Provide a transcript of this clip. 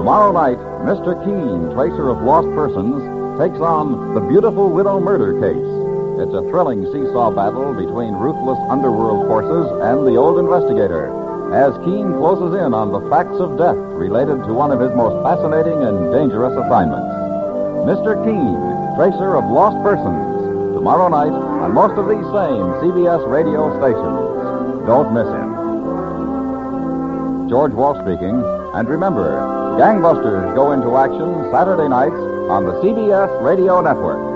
Tomorrow night, Mr. Keene, tracer of lost persons, takes on the Beautiful Widow murder case. It's a thrilling seesaw battle between ruthless underworld forces and the old investigator, as Keene closes in on the facts of death related to one of his most fascinating and dangerous assignments. Mr. Keene, tracer of lost persons, tomorrow night on most of these same CBS radio stations. Don't miss him. George Walsh speaking, and remember, Gangbusters go into action Saturday nights on the CBS Radio Network.